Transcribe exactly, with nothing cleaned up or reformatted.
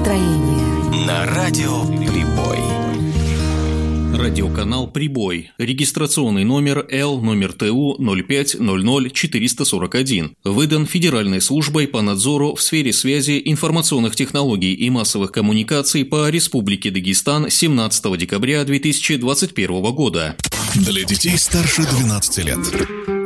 настроение. На радио «Прибой». Радиоканал «Прибой». Регистрационный номер Л, номер Т У ноль пять ноль ноль четыреста сорок один. Выдан Федеральной службой по надзору в сфере связи, информационных технологий и массовых коммуникаций по Республике Дагестан семнадцатого декабря две тысячи двадцать первого года. Для детей старше двенадцати лет.